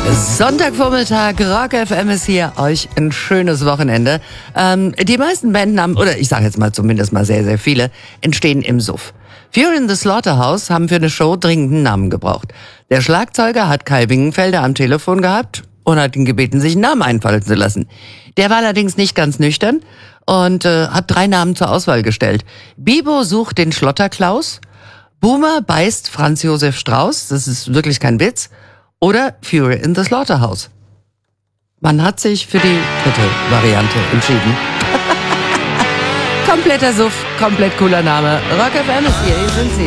Sonntagvormittag, Rock FM ist hier, euch ein schönes Wochenende. Die meisten Bandnamen, oder ich sage jetzt mal zumindest mal sehr, sehr viele, entstehen im Suff. Fury in the Slaughterhouse haben für eine Show dringend einen Namen gebraucht. Der Schlagzeuger hat Kai Wingenfelder am Telefon gehabt und hat ihn gebeten, sich einen Namen einfallen zu lassen. Der war allerdings nicht ganz nüchtern und hat 3 Namen zur Auswahl gestellt. Bibo sucht den Schlotterklaus, Boomer beißt Franz Josef Strauß, das ist wirklich kein Witz, oder Fury in the Slaughterhouse. Man hat sich für die dritte Variante entschieden. Kompletter Suff, komplett cooler Name. Rock FM ist hier sind sie.